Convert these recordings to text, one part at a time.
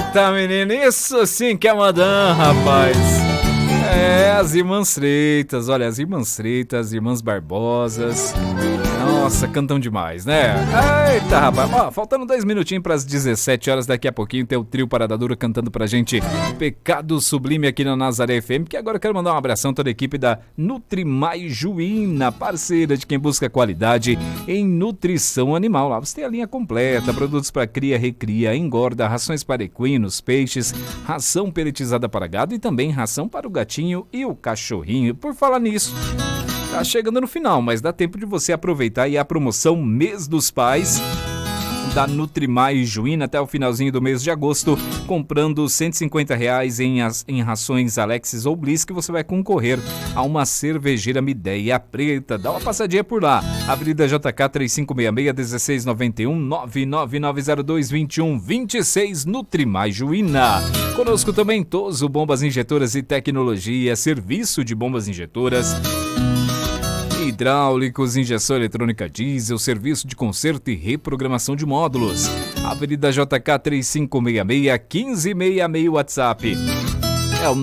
Eita, menino, isso sim que é madame, rapaz. É, as irmãs Freitas, olha, as irmãs Freitas, irmãs Barbosas. Nossa, cantam demais, né? Eita, rapaz. Ó, faltando 2 minutinhos para as 17 horas, daqui a pouquinho tem o trio Parada Dura cantando pra gente Pecado Sublime aqui na Nazaré FM, que agora eu quero mandar um abração a toda a equipe da Nutrimaijuína, parceira de quem busca qualidade em nutrição animal. Lá você tem a linha completa, produtos para cria, recria, engorda, rações para equinos, peixes, ração peletizada para gado e também ração para o gatinho e o cachorrinho. Por falar nisso, tá chegando no final, mas dá tempo de você aproveitar aí a promoção Mês dos Pais da Nutrimaijuína até o finalzinho do mês de agosto, comprando R$150 em rações Alexis ou Bliss, que você vai concorrer a uma cervejeira Mideia Preta. Dá uma passadinha por lá. Avenida JK 3566-1691, 99902-2126, Nutrimaijuína. Conosco também Toso Bombas Injetoras e Tecnologia, serviço de bombas injetoras, hidráulicos, injeção eletrônica diesel, serviço de conserto e reprogramação de módulos. Avenida JK 3566-1566, WhatsApp é o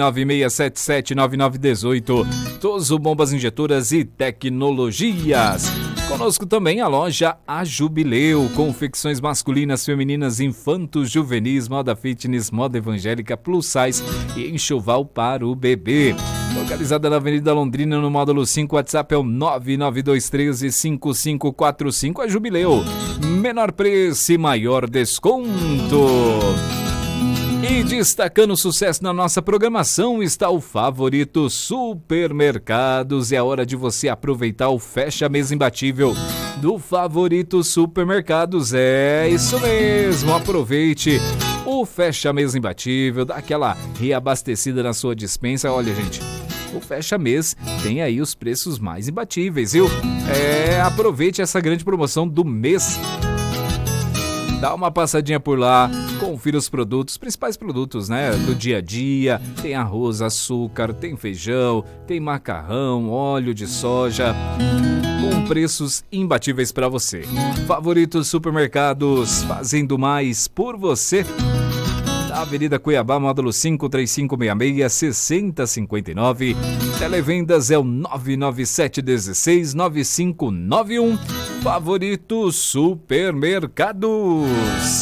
996779918. Toso Bombas Injetoras e Tecnologias. Conosco também a loja A Jubileu, confecções masculinas, femininas, infantos, juvenis, moda fitness, moda evangélica, plus size e enxoval para o bebê. Localizada na Avenida Londrina, no módulo 5, WhatsApp é o 992135545. A Jubileu, menor preço e maior desconto. E destacando sucesso na nossa programação está o Favorito Supermercados. É a hora de você aproveitar o fecha-mês imbatível do Favorito Supermercados. É isso mesmo, aproveite o fecha-mês imbatível, dá aquela reabastecida na sua despensa. Olha, gente, o fecha-mês tem aí os preços mais imbatíveis, viu? Aproveite essa grande promoção do mês. Dá uma passadinha por lá, confira os produtos, principais produtos, né, do dia a dia. Tem arroz, açúcar, tem feijão, tem macarrão, óleo de soja, com preços imbatíveis para você. Favoritos Supermercados, fazendo mais por você. Da Avenida Cuiabá, módulo 5, 3566-6059. Televendas é o 99716-9591. Favorito Supermercados.